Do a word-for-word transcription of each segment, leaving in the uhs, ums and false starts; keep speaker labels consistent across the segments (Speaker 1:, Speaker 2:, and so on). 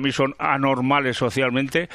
Speaker 1: mí son anormales socialmente,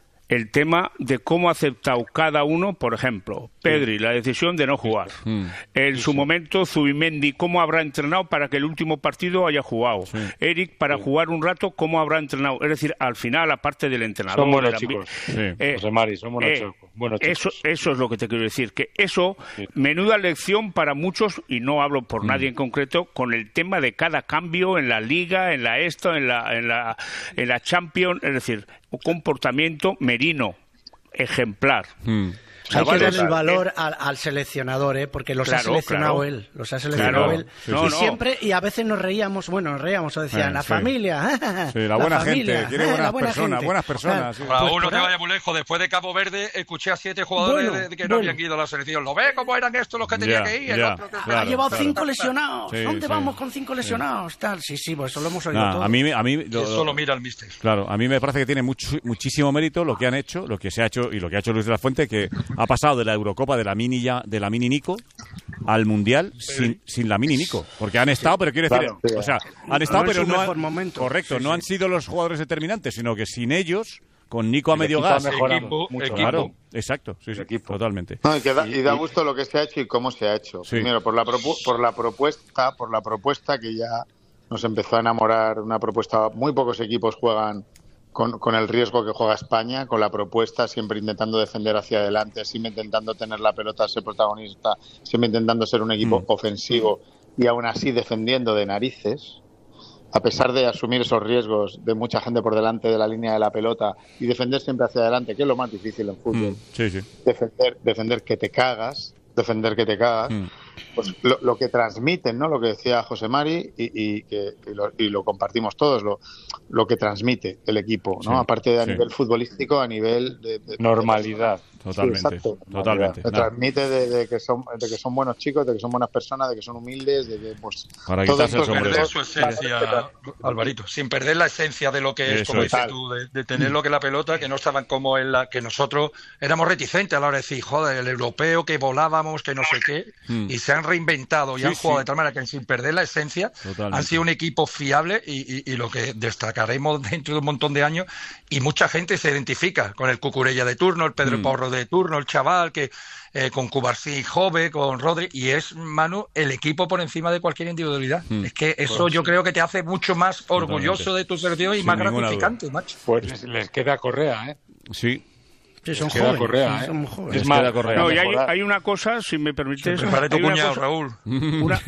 Speaker 1: el tema de cómo ha aceptado cada uno, por ejemplo, Pedri, sí. la decisión de no jugar. Mm. En sí, su sí. momento, Zubimendi, cómo habrá entrenado para que el último partido haya jugado. Sí. Eric, para sí. jugar un rato, cómo habrá entrenado. Es decir, al final, aparte del entrenador...
Speaker 2: Son buenos chicos, sí. eh, José Mari, son buenos,
Speaker 1: eh,
Speaker 2: chicos. buenos chicos.
Speaker 1: Eso, eso es lo que te quiero decir, que eso, sí. menuda lección para muchos, y no hablo por mm. nadie en concreto, con el tema de cada cambio en la Liga, en la esto, en la, en la, en la Champions, es decir... comportamiento Merino, ejemplar.
Speaker 3: Mm. Hay que darle el valor al, al seleccionador, ¿eh? Porque los claro, ha seleccionado claro. él, los ha seleccionado claro. él. Sí, no, y no. siempre, y a veces nos reíamos, bueno, nos reíamos, o decían, eh, la sí. familia.
Speaker 4: Sí, la buena la gente, familia, quiere buenas buena personas, gente. buenas personas. Sí.
Speaker 5: Raúl, pues, no te vayas muy lejos, después de Cabo Verde, escuché a siete jugadores bueno, de, de que no bueno. habían ido a la selección. ¿Lo ves cómo eran estos los que tenían yeah, que ir?
Speaker 4: Yeah,
Speaker 5: otro que...
Speaker 4: claro,
Speaker 5: ha
Speaker 3: llevado
Speaker 4: claro.
Speaker 3: cinco lesionados. Sí, ¿Dónde
Speaker 4: sí.
Speaker 3: vamos con cinco lesionados? Sí. Tal. Sí, sí, pues eso lo hemos oído
Speaker 4: nah,
Speaker 3: todo.
Speaker 4: A mí, a mí, lo,
Speaker 5: eso lo mira el míster.
Speaker 4: Claro, a mí me parece que tiene mucho, muchísimo mérito lo que han hecho, lo que se ha hecho y lo que ha hecho Luis de la Fuente, que ha pasado de la Eurocopa de la mini ya, de la mini Nico al Mundial sí. sin, sin la mini Nico, porque han estado, sí. pero quiero decir, claro, o sea, han estado, no pero no han, momento. correcto, sí, no sí. han sido los jugadores determinantes, sino que sin ellos, con Nico a el medio gas,
Speaker 5: equipo, mucho,
Speaker 4: equipo. Claro, exacto, sí, sí, equipo. totalmente.
Speaker 6: No, y, que da, y da gusto lo que se ha hecho y cómo se ha hecho. Sí. Primero por la propu- por la propuesta, por la propuesta que ya nos empezó a enamorar, una propuesta, muy pocos equipos juegan Con, con el riesgo que juega España, con la propuesta, siempre intentando defender hacia adelante, siempre intentando tener la pelota, ser protagonista, siempre intentando ser un equipo mm. ofensivo y aún así defendiendo de narices, a pesar de asumir esos riesgos de mucha gente por delante de la línea de la pelota y defender siempre hacia adelante, que es lo más difícil en fútbol.
Speaker 4: Mm. Sí, sí.
Speaker 6: Defender, defender que te cagas, defender que te cagas. Mm. Pues lo, lo que transmiten, ¿no? Lo que decía José Mari y, y, que, y, lo, y lo compartimos todos, lo, lo que transmite el equipo, ¿no? Sí, aparte de a sí. nivel futbolístico, a nivel de, de
Speaker 2: normalidad.
Speaker 6: De
Speaker 4: totalmente,
Speaker 6: sí, exacto,
Speaker 4: totalmente.
Speaker 6: Se transmite de, de que son de que son buenos chicos, de que son buenas personas, de que son humildes, de que pues
Speaker 4: para quitarse el sombrero.
Speaker 5: Perder su esencia, Alvarito, sin perder la esencia de lo que es, Eso como es. dices tú, de, de tener lo que es la pelota, que no estaban como en la que nosotros éramos reticentes a la hora de decir, joder, el europeo que volábamos, que no sé qué, mm. y se han reinventado y sí, han jugado sí. de tal manera que sin perder la esencia Totalmente. han sido un equipo fiable y, y, y lo que destacaremos dentro de un montón de años, y mucha gente se identifica con el Cucurella de turno, el Pedro mm. Porro de turno, el chaval que eh, con Cubarsí Jove, con Rodri, y es, Manu, el equipo por encima de cualquier individualidad. Mm. Es que eso pues, yo sí. creo que te hace mucho más orgulloso Totalmente. de tu selección y Sin más gratificante, duda. macho.
Speaker 2: Pues les, les queda Correa, ¿eh?
Speaker 4: Sí.
Speaker 3: Sí, son jóvenes,
Speaker 2: Correa,
Speaker 3: sí,
Speaker 2: ¿eh?
Speaker 3: son jóvenes.
Speaker 4: Es más, Correa,
Speaker 1: no, y hay, hay una cosa, si me permites.
Speaker 5: Prepare tu cuñado,
Speaker 1: cosa,
Speaker 5: Raúl.
Speaker 1: Una,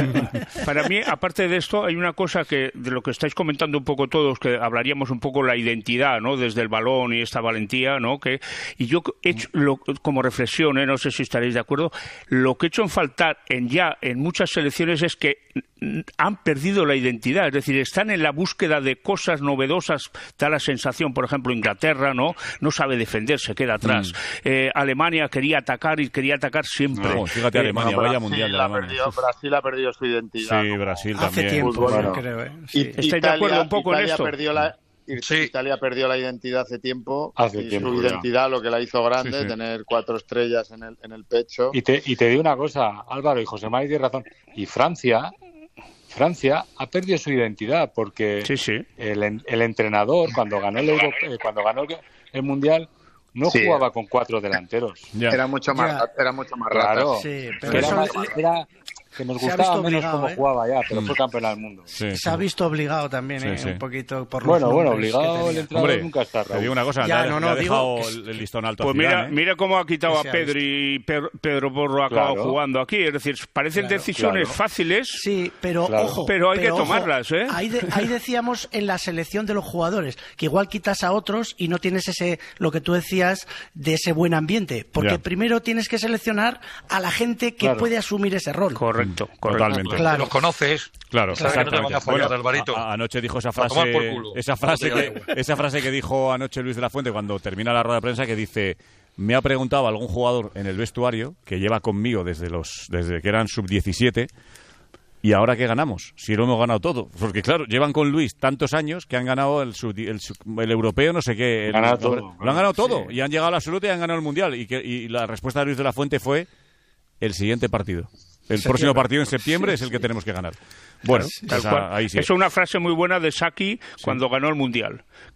Speaker 1: para mí, aparte de esto, hay una cosa que de lo que estáis comentando un poco todos, que hablaríamos un poco la identidad, ¿no? Desde el balón y esta valentía, ¿no? Que y yo he hecho lo, como reflexión, ¿eh? No sé si estaréis de acuerdo. Lo que he hecho en faltar en ya en muchas selecciones es que han perdido la identidad, es decir, están en la búsqueda de cosas novedosas, da la sensación, por ejemplo, Inglaterra, ¿no? No sabe defender, se queda atrás. Mm. Eh, Alemania quería atacar y quería atacar siempre.
Speaker 4: No, fíjate, Alemania,
Speaker 6: no,
Speaker 4: vaya
Speaker 6: Brasil
Speaker 4: mundial de
Speaker 6: ha
Speaker 4: Alemania.
Speaker 6: perdido, Brasil ha perdido su identidad.
Speaker 4: Sí, Brasil
Speaker 3: Hace
Speaker 4: también.
Speaker 3: tiempo,
Speaker 6: bueno.
Speaker 3: creo, ¿eh? Sí.
Speaker 1: ¿Estáis
Speaker 6: Italia,
Speaker 1: de acuerdo un poco
Speaker 6: Italia
Speaker 1: en esto?
Speaker 6: Perdió la,
Speaker 5: Sí.
Speaker 6: Italia perdió la identidad hace tiempo.
Speaker 2: Hace
Speaker 6: y
Speaker 2: tiempo,
Speaker 6: su
Speaker 2: ya.
Speaker 6: identidad, lo que la hizo grande,
Speaker 4: Sí, sí.
Speaker 6: tener cuatro estrellas en el, en el pecho.
Speaker 2: Y te, y te digo una cosa, Álvaro, y José Mari tiene razón. Y Francia... Francia ha perdido su identidad porque
Speaker 1: sí, sí.
Speaker 2: El, el entrenador cuando ganó el Euro, eh, cuando ganó el, el Mundial no
Speaker 6: sí.
Speaker 2: jugaba con cuatro delanteros.
Speaker 6: Ya. Era mucho más ya. era mucho más
Speaker 2: claro.
Speaker 3: Sí, pero
Speaker 2: era,
Speaker 3: eso
Speaker 2: más, era que nos gustaba menos
Speaker 3: obligado,
Speaker 2: cómo
Speaker 3: ¿eh?
Speaker 2: jugaba ya, pero mm. fue campeón del mundo.
Speaker 4: Sí,
Speaker 3: se
Speaker 4: sí.
Speaker 3: ha visto obligado también, sí, ¿eh? Sí. Un poquito por los
Speaker 2: Bueno, bueno,
Speaker 3: nombres
Speaker 2: obligado el entrenador
Speaker 4: Hombre,
Speaker 2: nunca está.
Speaker 4: Te digo una cosa,
Speaker 3: ya,
Speaker 4: le,
Speaker 3: no,
Speaker 4: le
Speaker 3: no,
Speaker 4: ha dejado
Speaker 3: digo,
Speaker 4: el listón alto
Speaker 1: Pues
Speaker 4: a Zidane,
Speaker 1: mira,
Speaker 4: ¿eh?
Speaker 1: mira cómo ha quitado
Speaker 3: que
Speaker 1: a Pedri y Pedro, Pedro Porro ha acabado
Speaker 2: claro.
Speaker 1: jugando aquí. Es decir, parecen
Speaker 3: claro,
Speaker 1: decisiones
Speaker 2: claro.
Speaker 1: fáciles.
Speaker 3: Sí, pero
Speaker 2: claro.
Speaker 3: ojo.
Speaker 1: Pero hay
Speaker 3: pero
Speaker 1: que
Speaker 3: ojo,
Speaker 1: tomarlas, ¿eh?
Speaker 3: Ahí, de, ahí decíamos en la selección de los jugadores, que igual quitas a otros y no tienes ese, lo que tú decías, de ese buen ambiente. Porque
Speaker 4: ya.
Speaker 3: primero tienes que seleccionar a la gente que
Speaker 2: claro.
Speaker 3: puede asumir ese rol.
Speaker 1: Correcto, correcto.
Speaker 4: Totalmente.
Speaker 3: Claro.
Speaker 5: Los conoces.
Speaker 4: Claro,
Speaker 5: exactamente. No bueno, Alvarito.
Speaker 4: A, anoche dijo esa frase, esa frase que, esa frase que dijo anoche Luis de la Fuente cuando termina la rueda de prensa, que dice: me ha preguntado algún jugador en el vestuario que lleva conmigo desde los desde que eran sub diecisiete, ¿y ahora qué ganamos? Si lo hemos ganado todo. Porque claro, llevan con Luis tantos años que han ganado el, sub, el, el europeo, no sé qué. El,
Speaker 2: ganado
Speaker 4: el,
Speaker 2: todo,
Speaker 4: lo han ganado todo.
Speaker 2: Sí.
Speaker 4: Y han llegado a la absoluta y han ganado el mundial. Y, que, y la respuesta de Luis de la Fuente fue: el siguiente partido. El septiembre. Próximo partido en septiembre sí, es el que sí. tenemos que ganar. Bueno,
Speaker 1: sí,
Speaker 4: pues
Speaker 1: a,
Speaker 4: ahí sí.
Speaker 1: Es una frase muy buena de Saki sí. cuando ganó el mundial.